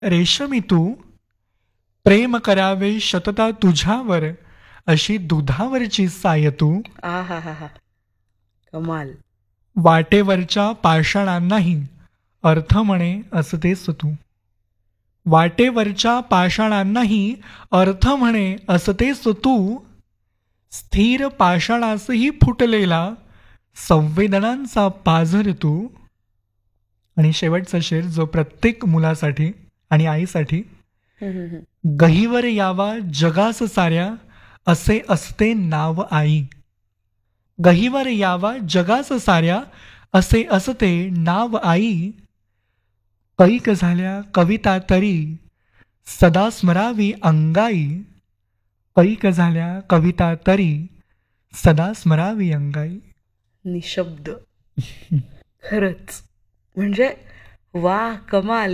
रेशमी तू प्रेम करावे शतता तुझ्यावर, अशी दुधावरची साय तू. आ हा हा हा, कमाल. वाटेवरच्या पाषाणांनाही अर्थ म्हणे असतेस तू. वाटेवरच्या पाषाणांनाही अर्थ म्हणे असतेस तू. स्थिर पाषाणासही फुटलेला संवेदनांचा पाझर तू. आणि शेवटचा शेर जो प्रत्येक मुलासाठी आणि आईसाठी. गहीवर यावा जगास साऱ्या, असे असते नाव आई. गहीवर यावा जगास साऱ्या, असे असते नाव आई. कैक झाल्या कविता तरी सदा स्मरावी अंगाई. कैक झाल्या कविता तरी सदा स्मरावी अंगाई. निशब्द. खरंच म्हणजे वा, कमाल.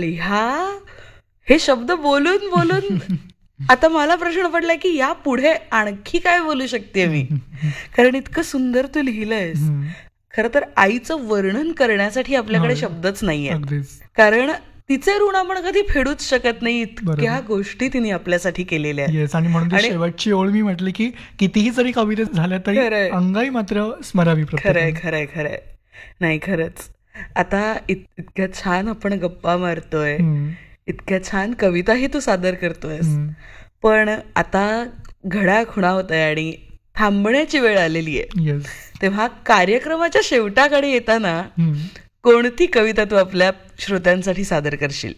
हे शब्द बोलून बोलून आता मला प्रश्न पडलाय की या पुढे आणखी काय बोलू शकते मी, कारण इतकं सुंदर तू लिहिलंयस. खरं तर आईचं वर्णन करण्यासाठी आपल्याकडे शब्दच नाहीये, कारण तिचे ऋण आपण कधी फेडूच शकत नाही. इतक्या गोष्टी तिने आपल्यासाठी केलेल्या आहेत. आणि म्हणून शेवटची ओळ मी म्हटली की कितीही जरी कविता झाल्या तरी अंगाई मात्र स्मरावी. खरंय खरंय खरंय. नाही खरंच, आता इतक्या छान आपण गप्पा मारतोय, इतक्या छान कविताही तू सादर करतोयस, पण आता घड्याळ खुणावत आहे आणि थांबण्याची वेळ आलेली आहे. तेव्हा कार्यक्रमाच्या शेवटाकडे येताना कोणती कविता तू आपल्या श्रोत्यांसाठी सादर करशील?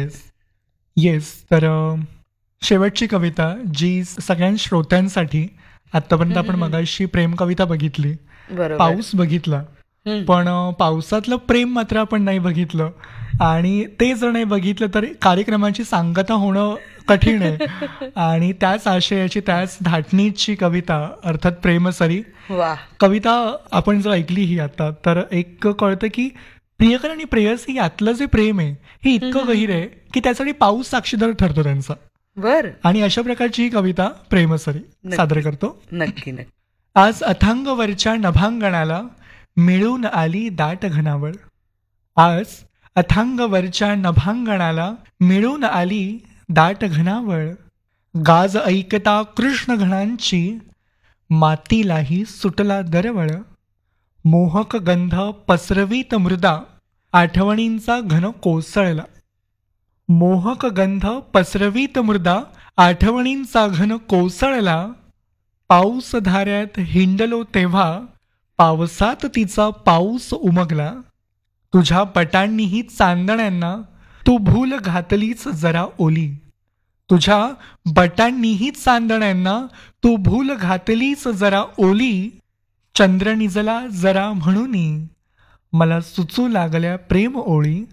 येस तर शेवटची कविता जी सगळ्या श्रोत्यांसाठी. आतापर्यंत आपण मगाशी प्रेम कविता बघितली, पाऊस बघितला, पण पावसातलं प्रेम मात्र आपण नाही बघितलं. आणि ते जर नाही बघितलं तर कार्यक्रमाची सांगता होणं कठीण आहे. आणि त्याच आशयाची, त्याच धाटणीची कविता अर्थात प्रेमसरी. कविता आपण जर ऐकली ही आता तर एक कळतं की प्रियकर आणि प्रेयसी यातलं जे प्रेम आहे हे इतकं गहीर आहे की त्यासाठी पाऊस साक्षीदार ठरतो त्यांचा. आणि अशा प्रकारची ही कविता प्रेमसरी सादर करतो. नक्की नक्की. आज अथांगवरच्या नभांगणाला मिळून आली दाट घनावळ. आज अथांगवरच्या नभांगणाला मिळून आली दाट घनावळ. गाज ऐकता कृष्ण घणांची मातीलाही सुटला दरवळ. मोहक गंध पसरवीत मृदा आठवणींचा घन कोसळला. मोहक गंध पसरवीत मृदा आठवणींचा घन कोसळला. पाऊस धाऱ्यात हिंडलो तेव्हा पावसात तिचा पाऊस उमगला. तुझ्या पटांनीही चांदण्यांना तू भूल घातलीच जरा ओली. तुझ्या बटांनीही चांदण्यांना तू भूल घातलीच जरा ओली. चंद्र निजला जरा म्हणूनी मला सुचू लागल्या प्रेम ओळी.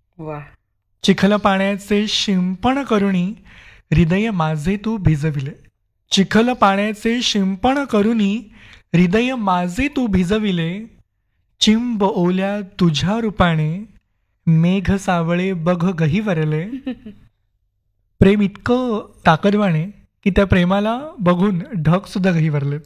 चिखल पाण्याचे शिंपण करुणी हृदय माझे तू भिजविले. चिखल पाण्याचे शिंपण करुणी हृदय माझे तू भिजविले. चिंब ओल्या तुझ्या रूपाने मेघ सावळे बघ गहीवरले. प्रेम इतकं ताकदवाने की त्या प्रेमाला बघून ढग सुद्धा गहीवरले.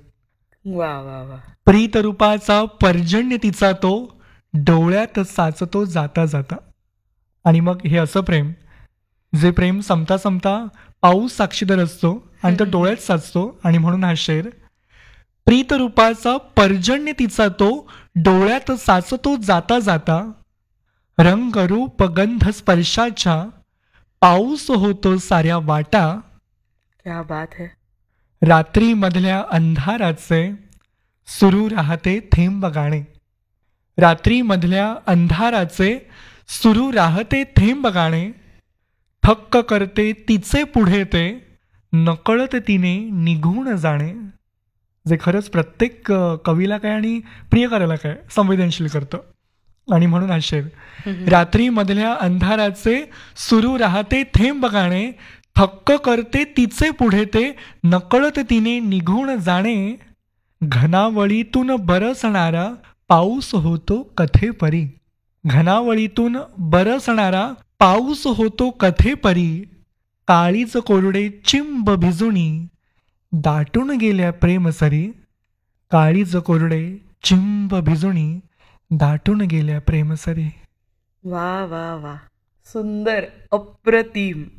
प्रीत रूपाचा पर्जन्य तिचा तो डोळ्यात साचतो जाता जाता. आणि मग हे असं प्रेम, जे प्रेम संपता संपता पाऊस साक्षीदार असतो आणि तो डोळ्यात साचतो. आणि म्हणून हा शेर. प्रीत रूपाचा पर्जन्य तिचा तो डोळ्यात साचतो जाता जाता. रंग रूप गंध स्पर्शाच्या पाऊस होतो साऱ्या वाटा. क्या बात है. रात्री मधल्या अंधाराचे सुरू राहते थेंब गाणे. रात्री मधल्या अंधाराचे सुरू राहते थेंब गाणे. थक्क करते तिचे पुढे ते नकळत तिने निघून जाणे. जे खरंच प्रत्येक कवीला काय आणि प्रियकराला काय संवेदनशील करतं. आणि म्हणून हा शेर. रात्री मधल्या अंधाराचे सुरू राहते थेंब गाणे. थक्क करते तिचे पुढे ते नकळत तिने निघून जाणे. घनावळीतून बरसणारा पाऊस होतो कथेपरी. घनावळीतून बरसणारा पाऊस होतो कथेपरी. काळीच कोरडे चिंब भिजुनी दाटून गेल्या प्रेमसरी. काळीच कोरडे चिंब भिजुनी दाटून गेल्या प्रेमसरी. वा वा वा, सुंदर, अप्रतिम.